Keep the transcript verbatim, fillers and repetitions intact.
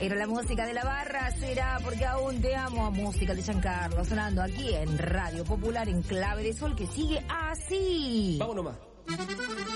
Era la música de la barra, será porque aún te amo, a música de Giancarlo, sonando aquí en Radio Popular en Clave de Sol, que sigue así. Vámonos más.